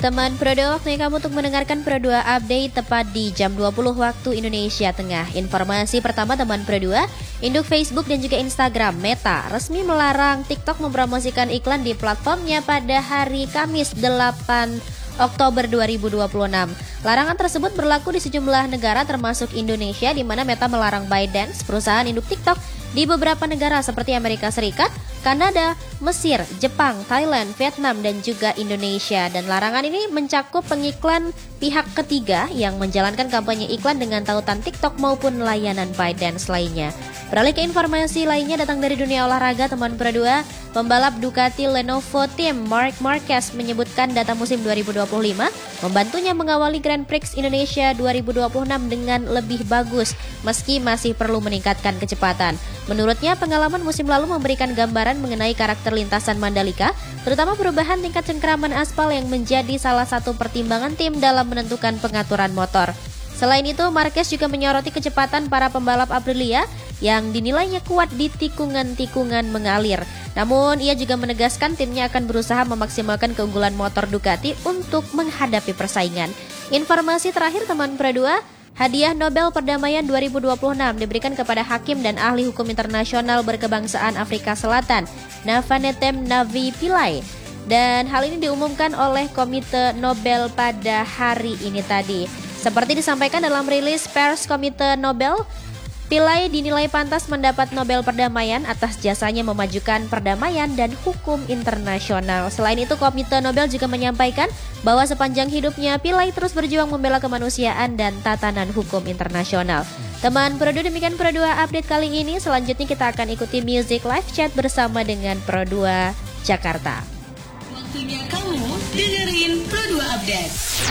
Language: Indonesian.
Teman Pro2, waktunya kamu untuk mendengarkan Pro2 Update tepat di jam 20 waktu Indonesia Tengah. Informasi pertama teman Pro2, induk Facebook dan juga Instagram Meta resmi melarang TikTok mempromosikan iklan di platformnya pada hari Kamis 8 Oktober 2026. Larangan tersebut berlaku di sejumlah negara termasuk Indonesia, di mana Meta melarang ByteDance, perusahaan induk TikTok, di beberapa negara seperti Amerika Serikat, Kanada, Mesir, Jepang, Thailand, Vietnam, dan juga Indonesia. Dan larangan ini mencakup pengiklan pihak ketiga yang menjalankan kampanye iklan dengan tautan TikTok maupun layanan ByteDance lainnya. Beralih ke informasi lainnya datang dari dunia olahraga teman Pro2, pembalap Ducati Lenovo Team Marc Marquez menyebutkan data musim 2025 membantunya mengawali Grand Prix Indonesia 2026 dengan lebih bagus meski masih perlu meningkatkan kecepatan. Menurutnya, pengalaman musim lalu memberikan gambaran mengenai karakter lintasan Mandalika, terutama perubahan tingkat cengkeraman aspal yang menjadi salah satu pertimbangan tim dalam menentukan pengaturan motor. Selain itu, Marquez juga menyoroti kecepatan para pembalap Aprilia yang dinilainya kuat di tikungan-tikungan mengalir. Namun, ia juga menegaskan timnya akan berusaha memaksimalkan keunggulan motor Ducati untuk menghadapi persaingan. Informasi terakhir teman Pro2, hadiah Nobel Perdamaian 2026 diberikan kepada hakim dan ahli hukum internasional berkebangsaan Afrika Selatan, Navanetem Navi Pillay. Dan hal ini diumumkan oleh Komite Nobel pada hari ini tadi. Seperti disampaikan dalam rilis pers Komite Nobel, Pillay dinilai pantas mendapat Nobel Perdamaian atas jasanya memajukan perdamaian dan hukum internasional. Selain itu, Komite Nobel juga menyampaikan bahwa sepanjang hidupnya Pillay terus berjuang membela kemanusiaan dan tatanan hukum internasional. Teman Pro2, demikian Pro2 Update kali ini. Selanjutnya kita akan ikuti Music Live Chat bersama dengan Pro2 Jakarta. Waktunya kamu dengerin Pro2 Update.